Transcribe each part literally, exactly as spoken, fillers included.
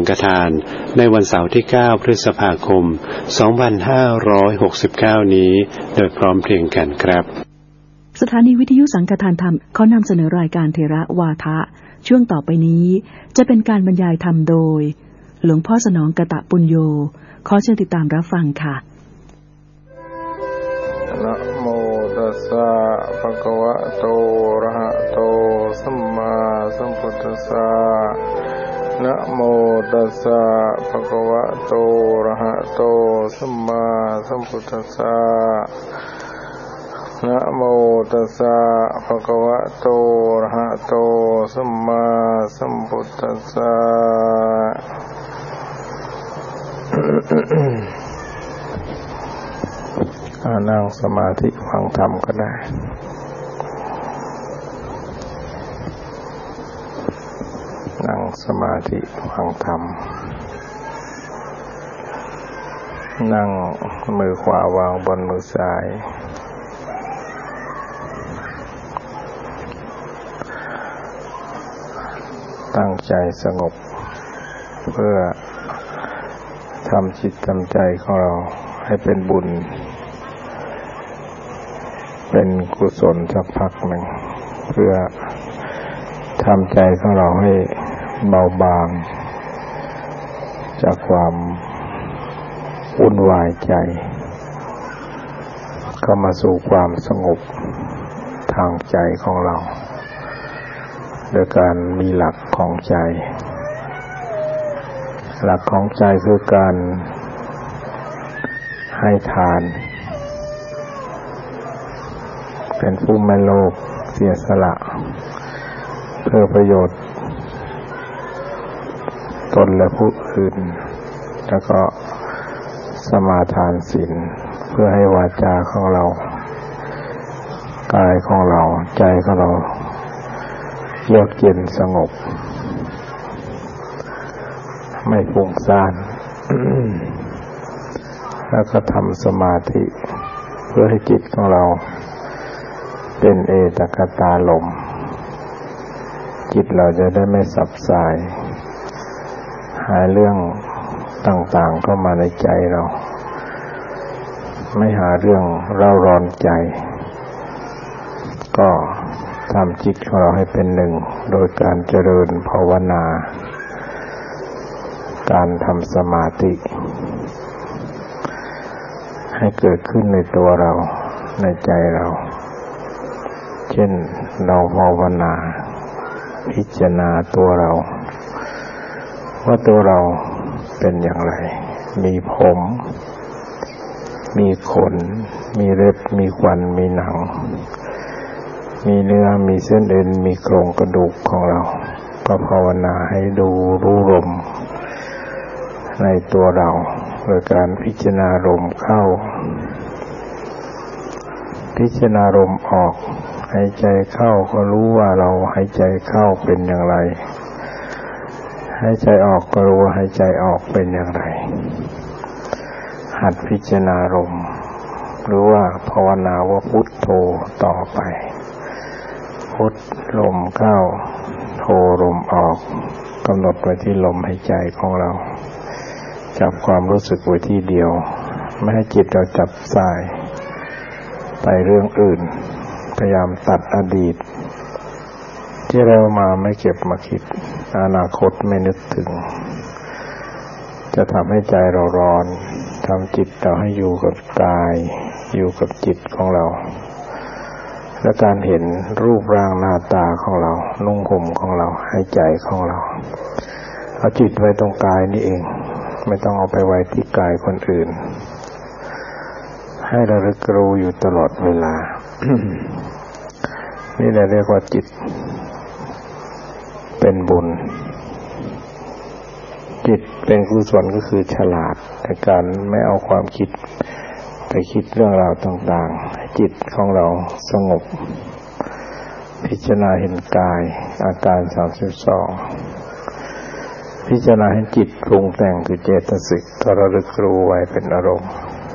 สังฆทานในวันเสาร์ที่เก้าพฤษภาคมสองพันห้าร้อยหกสิบเก้านี้โดยพร้อมเพรียงกันครับสถานีวิทยุสังฆทานธรรมเขานำเสนอรายการเทระวาทะช่วงต่อไปนี้จะเป็นการบรรยายธรรมโดยหลวงพ่อสนองกตปุญโญขอเชิญติดตามรับฟังค่ะนะโมตัสสะภะคะวะโตอะระหะโตสัมมาสัมพุทธัสสะนะโมตัสสะภะคะวะโตอะระหะโตสัมมาสัมพุทธัสสะนะโมตัสสะภะคะวะโตอะระหะโตสัมมาสัมพุทธัสสะนั่งสมาธิฟังธรรมก็ได้นั่งสมาธิฟังธรรมนั่งมือขวาวางบนมือซ้ายตั้งใจสงบเพื่อทำจิตทำใจของเราให้เป็นบุญเป็นกุศลสักพักหนึ่งเพื่อทำใจของเราให้เบาบางจากความวุ่นวายใจเข้ามาสู่ความสงบทางใจของเราโดยการมีหลักของใจหลักของใจคือการให้ทานเป็นผู้ไม่โลภเสียสละเพื่อประโยชน์ตนและผู้อื่นแล้วก็สมาทานศีลเพื่อให้วาจาของเรากายของเราใจของเราเยือกเย็นสงบไม่ฟุ้งซ่าน แล้วก็ทำสมาธิเพื่อให้จิตของเราเป็นเอตคตาลมจิตเราจะได้ไม่สับสายหาเรื่องต่างๆเข้ามาในใจเราไม่หาเรื่องเร่าร้อนใจก็ทำจิตของเราให้เป็นหนึ่งโดยการเจริญภาวนาการทำสมาธิให้เกิดขึ้นในตัวเราในใจเราเช่นเราภาวนาพิจารณาตัวเราว่าตัวเราเป็นอย่างไรมีผมมีขนมีเล็บมีควันมีหนังมีเนื้อมีเส้นเอ็นมีโครงกระดูกของเราก็ภาวนาให้ดูรู้ลมในตัวเราโดยการพิจารณาลมเข้าพิจารณาลมออกหายใจเข้าก็รู้ว่าเราหายใจเข้าเป็นอย่างไรหายใจออกก็รู้ว่าหายใจออกเป็นอย่างไรหัดพิจารณาลมหรือว่าภาวนาว่าพุทโธต่อไปพุทลมเข้าโธลมออกกำหนดไว้ที่ลมหายใจของเราจับความรู้สึกไว้ที่เดียวไม่ให้จิตเราจับสายไปเรื่องอื่นพยายามตัดอดีตที่เรามาไม่เก็บมาคิดอนาคตไม่นึกถึงจะทำให้ใจเราร้อนทำจิตเราให้อยู่กับกายอยู่กับจิตของเราและการเห็นรูปร่างหน้าตาของเรานุ่งห่มของเราหายใจของเราเอาจิตไว้ตรงกายนี่เองไม่ต้องเอาไปไว้ที่กายคนอื่นให้ระลึกรู้อยู่ตลอดเวลา นี่แหละเรียกว่าจิตเป็นบุญจิตเป็นกุศลก็คือฉลาดในการไม่เอาความคิดไปคิดเรื่องราวต่างๆให้จิตของเราสงบพิจารณาเห็นกายอาการสามสิบสองพิจารณาเห็นจิตปรุงแต่งคือเจตสิกก็ระลึกรู้ไว้เป็นอารมณ์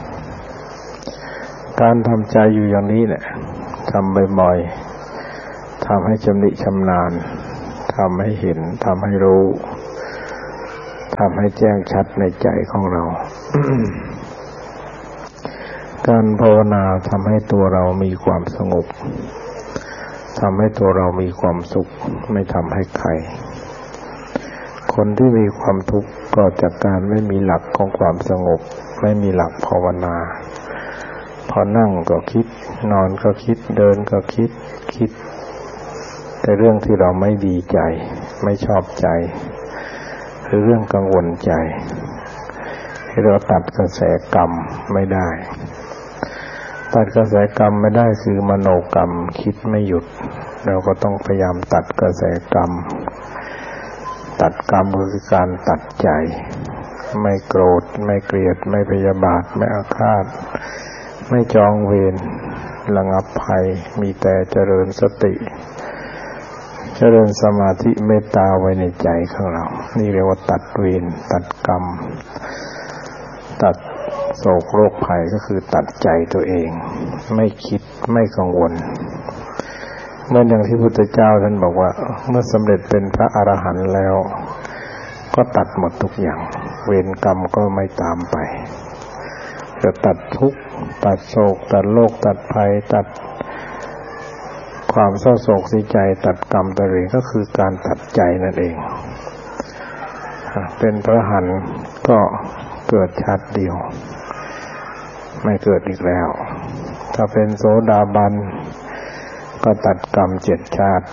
การทำใจอยู่อย่างนี้เนี่ยทำบ่อยๆทำให้ชำนิชำนาญทำให้เห็นทำให้รู้ทำให้แจ้งชัดในใจของเรา การภาวนาทำให้ตัวเรามีความสงบทำให้ตัวเรามีความสุขไม่ทำให้ใครคนที่มีความทุกข์ก็จากการไม่มีหลักของความสงบไม่มีหลักภาวนาพอนั่งก็คิดนอนก็คิดเดินก็คิดคิดแต่เรื่องที่เราไม่ดีใจไม่ชอบใจหรือเรื่องกังวลใจให้เราตัดกระแสกรรมไม่ได้ตัดกระแสกรรมไม่ได้คือมโนกรรมคิดไม่หยุดเราก็ต้องพยายามตัดกระแสกรรมตัดกรรมคือการตัดใจไม่โกรธไม่เกลียดไม่พยาบาทไม่อาฆาตไม่จองเวรระงับภัยมีแต่เจริญสติเจริญสมาธิเมตตาไว้ในใจของเรานี่เรียกว่าตัดเวรตัดกรรมตัดโศกโรคภัยก็คือตัดใจตัวเองไม่คิดไม่กังวลเมื่ออย่างที่พุทธเจ้าท่านบอกว่าเมื่อสำเร็จเป็นพระอรหันต์แล้วก็ตัดหมดทุกอย่างเวรกรรมก็ไม่ตามไปจะตัดทุกข์ตัดโศกตัดโรคตัดภัยตัดความเศร้าโศกเสียใจตัดกรรมตัวเองก็คือการตัดใจนั่นเองเป็นพระอรหันต์ก็เกิดชาติเดียวไม่เกิดอีกแล้วถ้าเป็นโสดาบันก็ตัดกรรมเจ็ดชาติ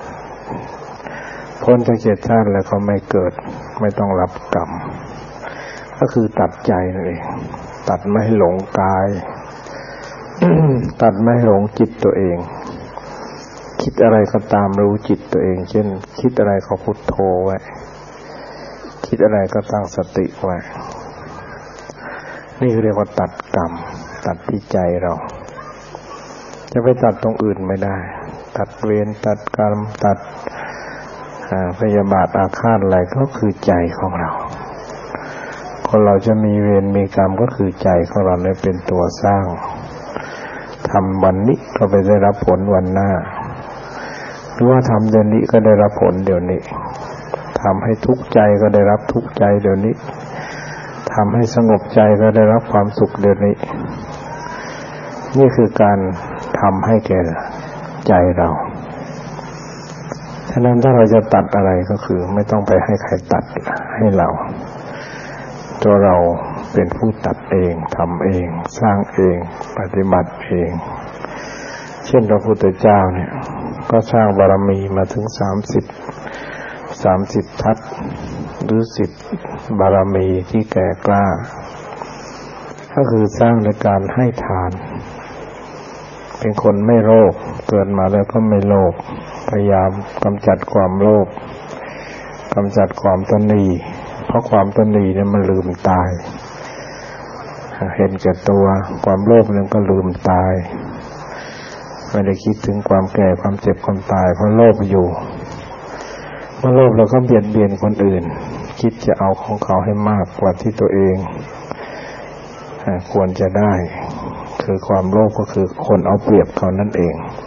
พ้นจากเจ็ดชาติแล้วก็ไม่เกิดไม่ต้องรับกรรมก็คือตัดใจนั่นเองตัดไม่ให้หลงกาย ตัดไม่ให้หลงจิตตัวเองคิดอะไรก็ตามรู้จิตตัวเองเช่นคิดอะไรก็พุทโธไว้คิดอะไรก็ตั้งสติไว้นี่เรียกว่าตัดกรรมตัดที่ใจเราจะไปตัดตรงอื่นไม่ได้ตัดเวรตัดกรรมตัดพยาบาทอาฆาตอะไรก็คือใจของเราคนเราจะมีเวรมีกรรมก็คือใจของเราเนี่ยเป็นตัวสร้างทำวันนี้ก็ไปได้รับผลวันหน้าหรือว่าทำเดี๋ยวนี้ก็ได้รับผลเดี๋ยวนี้ทำให้ทุกข์ใจก็ได้รับทุกข์ใจเดี๋ยวนี้ทำให้สงบใจก็ได้รับความสุขเดี๋ยวนี้นี่คือการทำให้แก่ใจเราฉะนั้นถ้าเราจะตัดอะไรก็คือไม่ต้องไปให้ใครตัดให้เราตัวเราเป็นผู้ตัดเองทำเองสร้างเองปฏิบัติเองเช่นพระพุทธเจ้าเนี่ยก็สร้างบารมีมาถึงสามสิบ สามสิบทัศน์หรือสิบบารมีที่แก่กล้าก็คือสร้างในการให้ทานเป็นคนไม่โลภเกิดมาแล้วก็ไม่โลภพยายามกำจัดความโลภกำจัดความตนีเพราะความตนีเนี่ยมันลืมตายเห็นแก่ตัวความโลภเนี่ยก็ลืมตายไม่ได้คิดถึงความแก่ความเจ็บความตายเพราะโลภอยู่เมื่อโลภเราก็เบียดเบียนคนอื่นคิดจะเอาของเขาให้มากกว่าที่ตัวเองควรจะได้คือความโลภก็คือคนเอาเปรียบเขานั่นเอง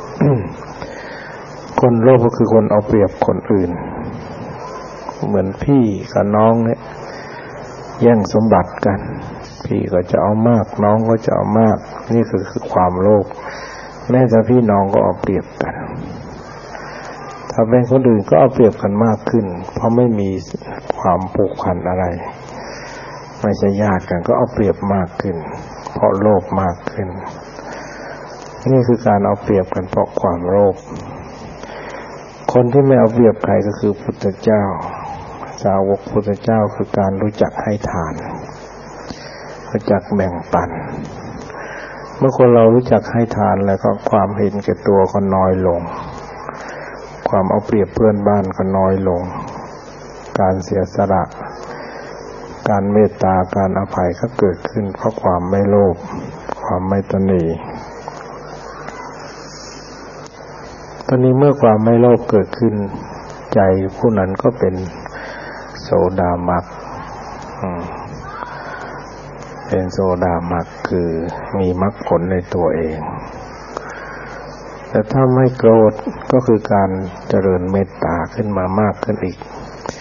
คนโลภก็คือคนเอาเปรียบคนอื่นเหมือนพี่กับน้องเนี่ยแย่งสมบัติกันพี่ก็จะเอามากน้องก็จะเอามากนี่คือคือความโลภแม้แต่พี่น้องก็เอาเปรียบกันถ้าเป็นคนอื่นก็เอาเปรียบกันมากขึ้นเพราะไม่มีความผูกพันอะไรไม่ใช่ญาติกันก็เอาเปรียบมากขึ้นเพราะโลภมากขึ้นนี่คือการเอาเปรียบกันเพราะความโลภคนที่ไม่เอาเปรียบใครก็คือพุทธเจ้าสาวกพุทธเจ้าคือการรู้จักให้ทานรู้จักแบ่งปันเมื่อคนเรารู้จักให้ทานแล้วก็ความเห็นแก่ตัวก็น้อยลงความเอาเปรียบเพื่อนบ้านก็น้อยลงการเสียสละการเมตตาการอภัยก็เกิดขึ้นเพราะความไม่โลภความไม่ตนีตอนนี้เมื่อความไม่โลภเกิดขึ้นใจผู้นั้นก็เป็นโสดามัคเป็นโสดามัคคือมีมรรคผลในตัวเองแต่ถ้าไม่โกรธก็คือการเจริญเมตตาขึ้นมามากขึ้นอีก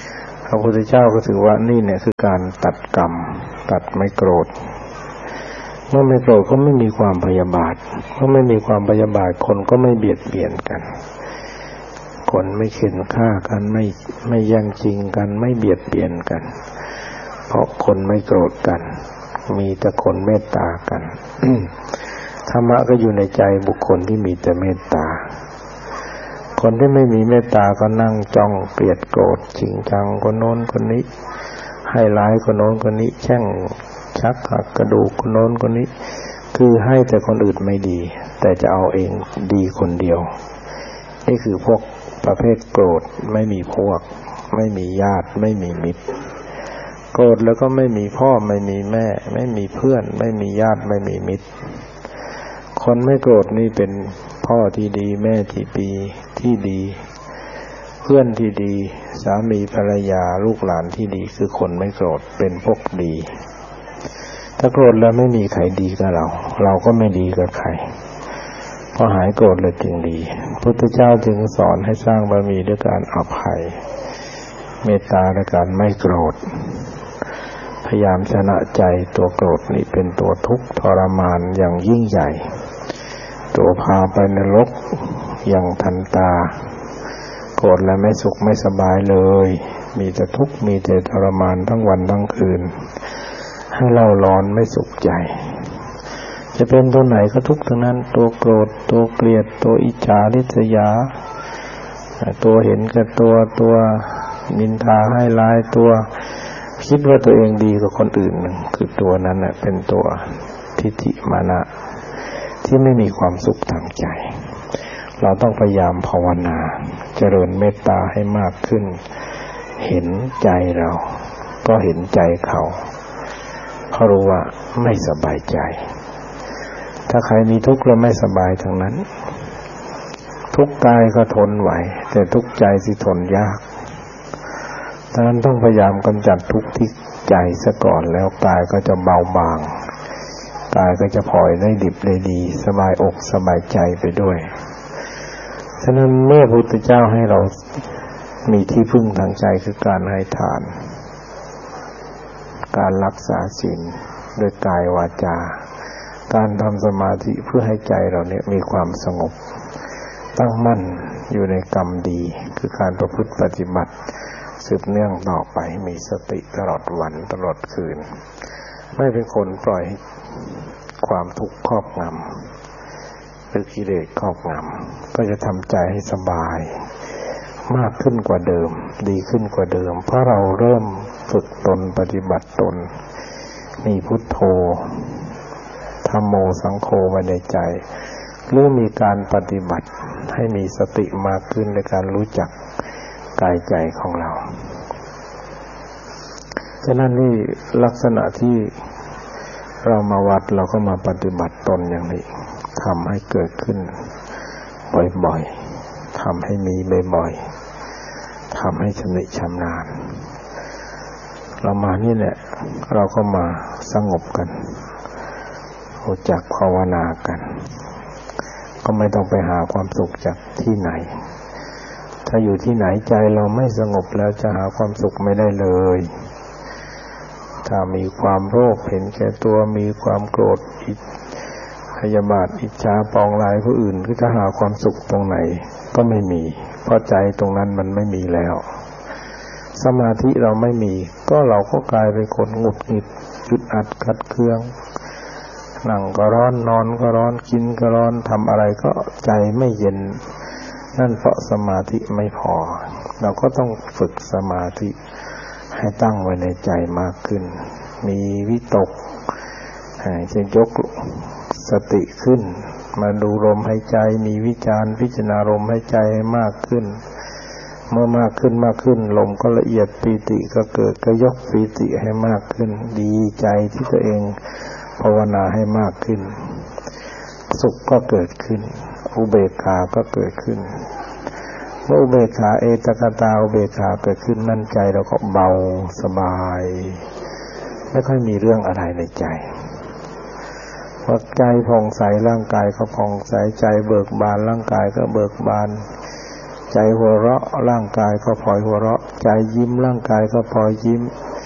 พระพุทธเจ้าก็ถือว่านี่เนี่ยคือการตัดกรรมตัดไม่โกรธเมื่อไม่โกรธก็ไม่มีความพยาบาทเมื่อไม่มีความพยาบาทคนก็ไม่เบียดเบียนกันคนไม่เข็นฆ่ากันไม่ไม่แย่งชิงกันไม่เบียดเบียนกันเพราะคนไม่โกรธกันมีแต่คนเมตตากัน ธรรมะก็อยู่ในใจบุคคลที่มีแต่เมตตาคนที่ไม่มีเมตตาก็นั่งจ้องเกลียดโกรธชิงชังคนโน้นคนนี้ให้ร้ายคนโน้นคนนี้แช่งชักหักกระดูกคนโน้นคนนี้คือให้แต่คนอื่นไม่ดีแต่จะเอาเองดีคนเดียวนี่คือพวกประเภทโกรธไม่มีพวกไม่มีญาติไม่มีมิตรโกรธแล้วก็ไม่มีพ่อไม่มีแม่ไม่มีเพื่อนไม่มีญาติไม่มีมิตรคนไม่โกรธนี่เป็นพ่อที่ดีแม่ที่ดีที่ดีเพื่อนที่ดีสามีภรรยาลูกหลานที่ดีคือคนไม่โกรธเป็นพวกดีถ้าโกรธแล้วไม่มีใครดีกับเราเราก็ไม่ดีกับใครพอหายโกรธเลยจึงดีพุทธเจ้าจึงสอนให้สร้างบารมีด้วยการอภัยเมตตาและการไม่โกรธพยายามชนะใจตัวโกรธนี่เป็นตัวทุกข์ทรมานอย่างยิ่งใหญ่ตัวพาไปนรกอย่างทันตาโกรธแล้วไม่สุขไม่สบายเลยมีแต่ทุกข์มีแต่ทรมานทั้งวันทั้งคืนให้เราร้อนไม่สุขใจจะเป็นตัวไหนก็ทุกข์ทั้งนั้นตัวโกรธตัวเกลียดตัวอิจฉาริษยาตัวเห็นแก่ตัวตัวนินทาให้ร้ายตัวคิดว่าตัวเองดีกว่าคนอื่นคือตัวนั้นน่ะเป็นตัวทิฏฐิมานะที่ไม่มีความสุขทางใจเราต้องพยายามภาวนาเจริญเมตตาให้มากขึ้นเห็นใจเราก็เห็นใจเขาเพราะรู้ว่าไม่สบายใจถ้าใครมีทุกข์แล้วไม่สบายทั้งนั้นทุกข์กายก็ทนไหวแต่ทุกข์ใจสิทนยากดังนั้นต้องพยายามกำจัดทุกข์ที่ใจซะก่อนแล้วกายก็จะเบาบางกายก็จะพลอยได้ดิบได้ดีสบายอกสบายใจไปด้วยฉะนั้นเมื่อพระพุทธเจ้าให้เรามีที่พึ่งทางใจคือการให้ทานการรักษาศีลด้วยกายวาจาการทำสมาธิเพื่อให้ใจเราเนี่ยมีความสงบตั้งมั่นอยู่ในกรรมดีคือการประพฤติปฏิบัติสืบเนื่องต่อไปมีสติตลอดวันตลอดคืนไม่เป็นคนปล่อยความทุกข์ครอบงำหรือกิเลสครอบงำก็จะทำใจให้สบายมากขึ้นกว่าเดิมดีขึ้นกว่าเดิมเพราะเราเริ่มฝึกตนปฏิบัติตนมีพุทโธธัมโมสังโฆไว้ในใจหรือมีการปฏิบัติให้มีสติมากขึ้นในการรู้จักกายใจของเราฉะนั้นนี่ลักษณะที่เรามาวัดเราก็มาปฏิบัติตนอย่างนี้ทำให้เกิดขึ้นบ่อยๆทำให้มีบ่อยๆทำให้ชำนิชำนาญเรามานี่แหละเราก็มาสงบกันรู้จักภาวนากันก็ไม่ต้องไปหาความสุขจากที่ไหนถ้าอยู่ที่ไหนใจเราไม่สงบแล้วจะหาความสุขไม่ได้เลยถ้ามีความโลภเห็นแก่ตัวมีความโกรธอิจพยาบาทอิจฉาปองร้ายผู้อื่นก็จะหาความสุขตรงไหนก็ไม่มีเพราะใจตรงนั้นมันไม่มีแล้วสมาธิเราไม่มีก็เราก็กลายเป็นคนหงุดหงิดอึดอัดขัดเคืองนั่งก็ร้อนนอนก็ร้อนกินก็ร้อนทำอะไรก็ใจไม่เย็นนั่นเพราะสมาธิไม่พอเราก็ต้องฝึกสมาธิให้ตั้งไว้ในใจมากขึ้นมีวิตกจะยกสติขึ้นมาดูลมหายใจมีวิจารพิจารณาลมหายใจให้มากขึ้นเมื่อมากขึ้นมากขึ้นลมก็ละเอียดปีติก็เกิดก็ยกปีติให้มากขึ้นดีใจที่ตัวเองภาวนาให้มากขึ้นสุขก็เกิดขึ้นอุเบกขาก็เกิดขึ้นเมื่ออุเบกขาเอตกตาอุเบกขาเกิดขึ้นมั่นใจเราก็เบาสบายไม่ค่อยมีเรื่องอะไรในใจพอใจผ่องใสร่างกายก็ผ่องใสใจเบิกบานร่างกายก็เบิกบานใจหัวเราะร่างกายก็พลอยหัวเราะใจยิ้มร่างกายก็พลอยยิ้ม